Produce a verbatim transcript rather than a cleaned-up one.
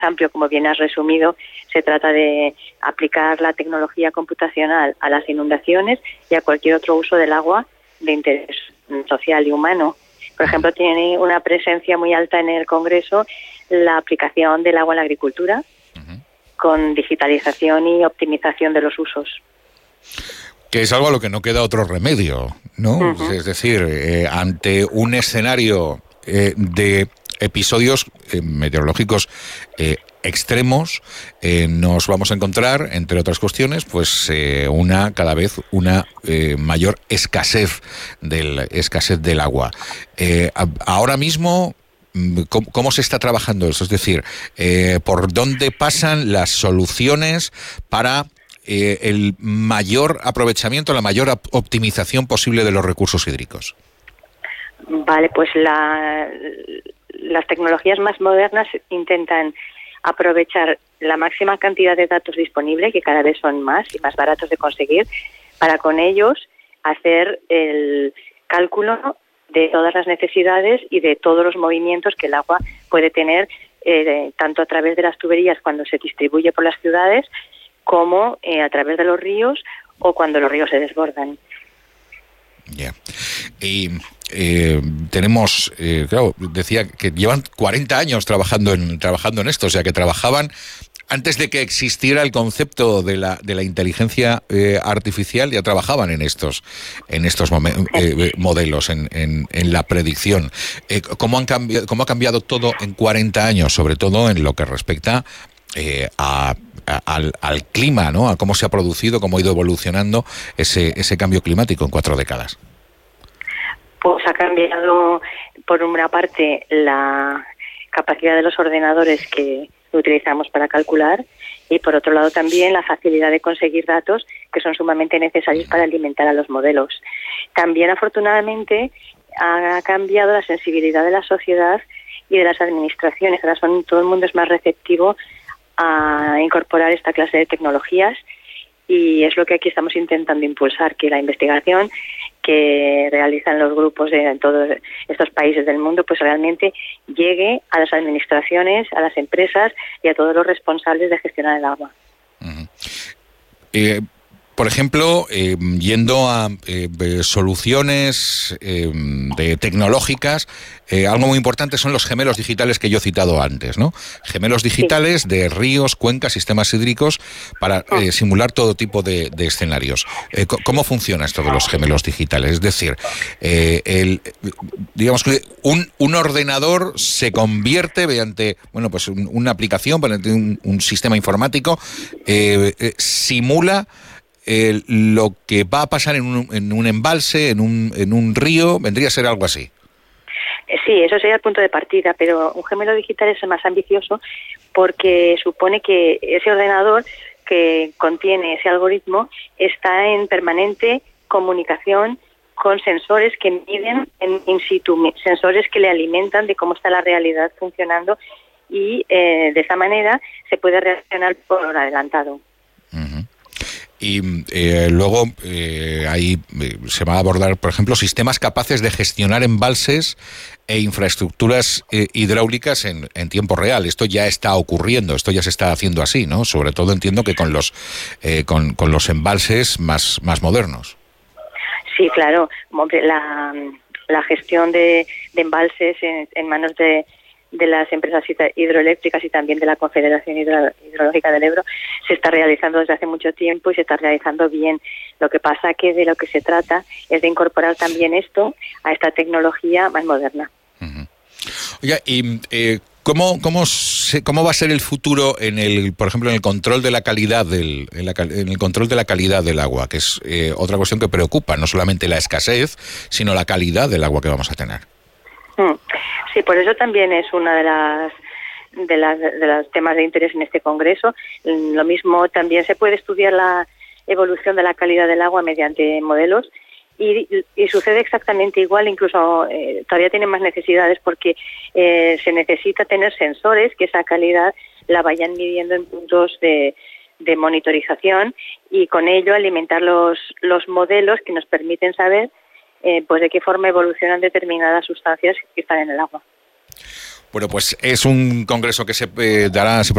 amplio, como bien has resumido. Se trata de aplicar la tecnología computacional a las inundaciones y a cualquier otro uso del agua de interés social y humano. Por ejemplo, tiene una presencia muy alta en el Congreso la aplicación del agua en la agricultura, uh-huh, con digitalización y optimización de los usos. Que es algo a lo que no queda otro remedio, ¿no? Uh-huh. Es decir, eh, ante un escenario eh, de episodios eh, meteorológicos eh, extremos, eh, nos vamos a encontrar, entre otras cuestiones, pues eh, una cada vez una eh, mayor escasez del escasez del agua. Eh, a, ahora mismo, ¿cómo, ¿cómo se está trabajando eso? Es decir, eh, ¿por dónde pasan las soluciones para eh, el mayor aprovechamiento, la mayor optimización posible de los recursos hídricos? Vale, pues la, las tecnologías más modernas intentan aprovechar la máxima cantidad de datos disponibles, que cada vez son más y más baratos de conseguir, para con ellos hacer el cálculo de todas las necesidades y de todos los movimientos que el agua puede tener, eh, tanto a través de las tuberías cuando se distribuye por las ciudades, como eh, a través de los ríos o cuando los ríos se desbordan. Ya. Yeah. Y eh, tenemos, eh, claro, decía que llevan cuarenta años trabajando en trabajando en esto, o sea que trabajaban antes de que existiera el concepto de la de la inteligencia eh, artificial, ya trabajaban en estos en estos momen, eh, modelos, en, en, en la predicción. Eh, ¿Cómo han cambiado, cómo ha cambiado todo en cuarenta años, sobre todo en lo que respecta eh, a Al, al clima, ¿no? A cómo se ha producido, cómo ha ido evolucionando ese ese cambio climático en cuatro décadas? Pues ha cambiado, por una parte, la capacidad de los ordenadores que utilizamos para calcular y, por otro lado, también la facilidad de conseguir datos que son sumamente necesarios para alimentar a los modelos. También, afortunadamente, ha cambiado la sensibilidad de la sociedad y de las administraciones. Ahora son, todo el mundo es más receptivo a incorporar esta clase de tecnologías y es lo que aquí estamos intentando impulsar, que la investigación que realizan los grupos de todos estos países del mundo pues realmente llegue a las administraciones, a las empresas y a todos los responsables de gestionar el agua. Uh-huh. Eh... Por ejemplo, eh, yendo a eh, soluciones eh, de tecnológicas, eh, algo muy importante son los gemelos digitales que yo he citado antes, ¿no? Gemelos digitales, sí, de ríos, cuencas, sistemas hídricos, para eh, simular todo tipo de, de escenarios. Eh, ¿Cómo funciona esto de los gemelos digitales? Es decir, eh, el, digamos que un, un ordenador se convierte mediante, bueno, pues un, una aplicación, mediante un, un sistema informático, eh, eh, simula Eh, lo que va a pasar en un, en un embalse, en un, en un río, vendría a ser algo así. Sí, eso sería el punto de partida, pero un gemelo digital es el más ambicioso porque supone que ese ordenador que contiene ese algoritmo está en permanente comunicación con sensores que miden en in situ, sensores que le alimentan de cómo está la realidad funcionando y eh, de esa manera se puede reaccionar por adelantado. Uh-huh. Y eh, luego eh, ahí eh, se va a abordar, por ejemplo, sistemas capaces de gestionar embalses e infraestructuras eh, hidráulicas en, en tiempo real. Esto ya está ocurriendo, esto ya se está haciendo así, ¿no? Sobre todo entiendo que con los eh, con, con los embalses más más modernos. Sí, claro. La, la gestión de, de embalses en, en manos de de las empresas hidroeléctricas y también de la Confederación Hidro, Hidrológica del Ebro se está realizando desde hace mucho tiempo y se está realizando bien. Lo que pasa que de lo que se trata es de incorporar también esto a esta tecnología más moderna. Uh-huh. Oiga, y eh, ¿cómo, cómo, se, ¿cómo va a ser el futuro en el, por ejemplo, en el control de la calidad del, en, la, en el control de la calidad del agua, que es eh, otra cuestión que preocupa, no solamente la escasez, sino la calidad del agua que vamos a tener? Sí, por eso también es una de las de las de los temas de interés en este congreso. Lo mismo, también se puede estudiar la evolución de la calidad del agua mediante modelos y, y sucede exactamente igual, incluso eh, todavía tienen más necesidades porque eh, se necesita tener sensores que esa calidad la vayan midiendo en puntos de, de monitorización y con ello alimentar los los modelos que nos permiten saber Eh, pues de qué forma evolucionan determinadas sustancias que están en el agua. Bueno, pues es un congreso que se eh, dará... Se